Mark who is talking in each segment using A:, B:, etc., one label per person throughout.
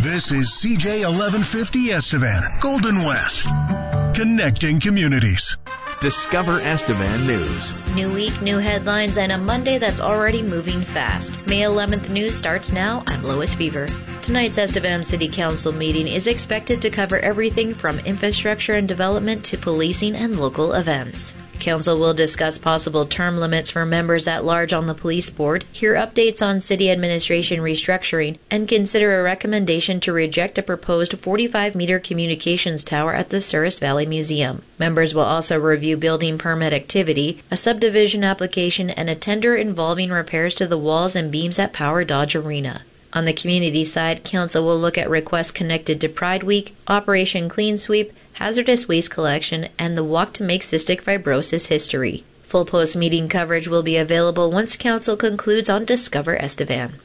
A: This is CJ 1150 Estevan, Golden West, connecting communities.
B: Discover Estevan News.
C: New week, new headlines, and a Monday that's already moving fast. May 11th news starts now. I'm Lois Fever. Tonight's Estevan City Council meeting is expected to cover everything from infrastructure and development to policing and local events. Council will discuss possible term limits for members at large on the police board, hear updates on city administration restructuring, and consider a recommendation to reject a proposed 45-meter communications tower at the Souris Valley Museum. Members will also review building permit activity, a subdivision application, and a tender involving repairs to the walls and beams at Power Dodge Arena. On the community side, Council will look at requests connected to Pride Week, Operation Clean Sweep, hazardous waste collection, and the Walk to Make Cystic Fibrosis History. Full post-meeting coverage will be available once Council concludes on Discover Estevan.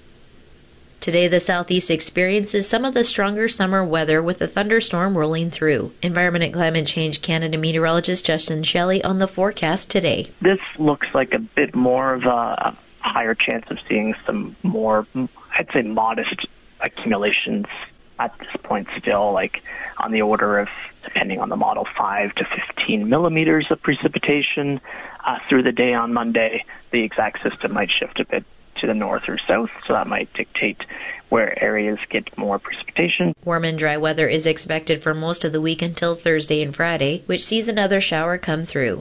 C: Today, the Southeast experiences some of the stronger summer weather with a thunderstorm rolling through. Environment and Climate Change Canada meteorologist Justin Shelley on the forecast today.
D: This looks like a bit more of a higher chance of seeing some more, I'd say, modest accumulations at this point still, like on the order of, depending on the model, 5 to 15 millimeters of precipitation through the day on Monday. The exact system might shift a bit to the north or south, so that might dictate where areas get more precipitation.
C: Warm and dry weather is expected for most of the week until Thursday and Friday, which sees another shower come through.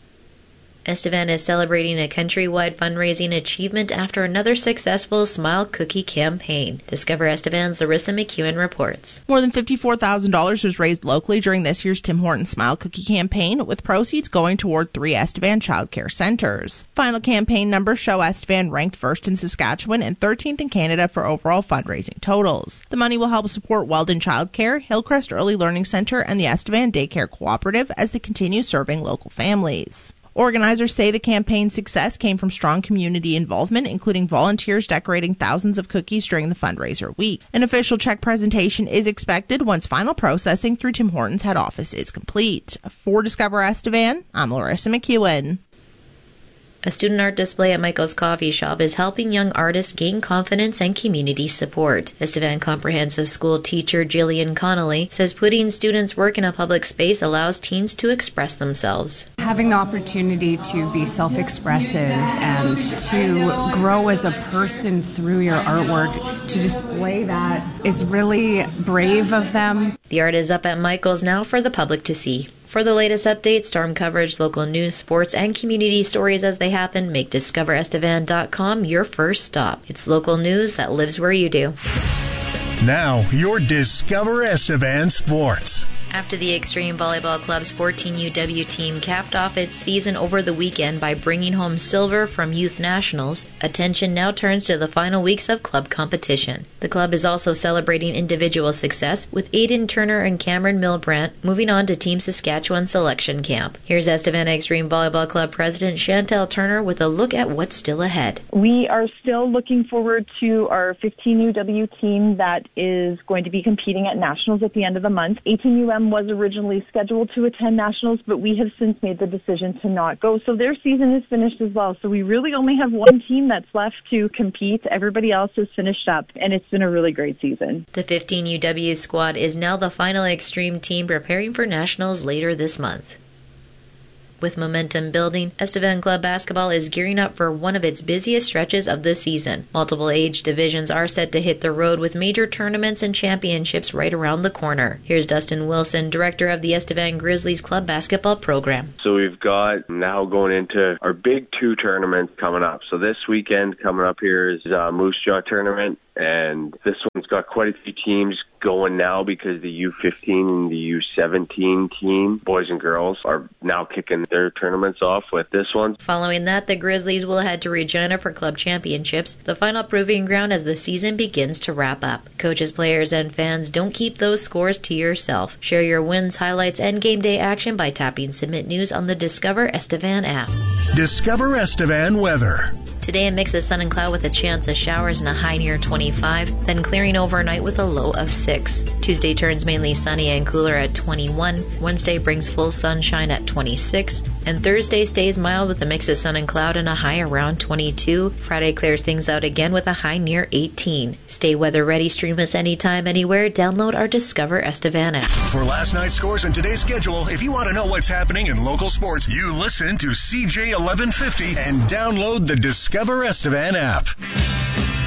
C: Estevan is celebrating a countrywide fundraising achievement after another successful Smile Cookie campaign. Discover Estevan's Larissa McEwen reports.
E: More than $54,000 was raised locally during this year's Tim Hortons Smile Cookie campaign, with proceeds going toward 3 Estevan child care centers. Final campaign numbers show Estevan ranked first in Saskatchewan and 13th in Canada for overall fundraising totals. The money will help support Weldon Child Care, Hillcrest Early Learning Center, and the Estevan Daycare Cooperative as they continue serving local families. Organizers say the campaign's success came from strong community involvement, including volunteers decorating thousands of cookies during the fundraiser week. An official check presentation is expected once final processing through Tim Hortons head office is complete. For Discover Estevan, I'm Larissa McEwen.
C: A student art display at Michael's Coffee Shop is helping young artists gain confidence and community support. Estevan Comprehensive School teacher Jillian Connolly says putting students' work in a public space allows teens to express themselves.
F: Having the opportunity to be self-expressive and to grow as a person through your artwork, to display that is really brave of them.
C: The art is up at Michael's now for the public to see. For the latest updates, storm coverage, local news, sports, and community stories as they happen, make DiscoverEstevan.com your first stop. It's local news that lives where you do.
A: Now, your Discover Estevan Sports.
C: After the Extreme Volleyball Club's 14UW team capped off its season over the weekend by bringing home silver from Youth Nationals, attention now turns to the final weeks of club competition. The club is also celebrating individual success, with Aiden Turner and Cameron Milbrandt moving on to Team Saskatchewan selection camp. Here's Estevan Extreme Volleyball Club President Chantel Turner with a look at what's still ahead.
G: We are still looking forward to our 15UW team that is going to be competing at Nationals at the end of the month. 18UM was originally scheduled to attend Nationals, but we have since made the decision to not go. So their season is finished as well. So we really only have one team that's left to compete. Everybody else is finished up, and it's been a really great season.
C: The 15UW squad is now the final Extreme team preparing for Nationals later this month. With momentum building, Estevan Club Basketball is gearing up for one of its busiest stretches of the season. Multiple age divisions are set to hit the road with major tournaments and championships right around the corner. Here's Dustin Wilson, director of the Estevan Grizzlies Club Basketball program.
H: So we've got now going into our big 2 tournaments coming up. So this weekend coming up here is Moose Jaw tournament, and this one's got quite a few teams going now because the U15 and the U17 team, boys and girls, are now kicking their tournaments off with this one.
C: Following that, the Grizzlies will head to Regina for club championships, the final proving ground as the season begins to wrap up. Coaches, players, and fans, don't keep those scores to yourself. Share your wins, highlights, and game day action by tapping Submit News on the Discover Estevan app.
A: Discover Estevan weather.
C: Today, a mix of sun and cloud with a chance of showers and a high near 25, then clearing overnight with a low of 6. Tuesday turns mainly sunny and cooler at 21. Wednesday brings full sunshine at 26. And Thursday stays mild with a mix of sun and cloud and a high around 22. Friday clears things out again with a high near 18. Stay weather ready, stream us anytime, anywhere. Download our Discover Estevan app.
A: For last night's scores and today's schedule, if you want to know what's happening in local sports, you listen to CJ 1150 and download the Discover Estevan app.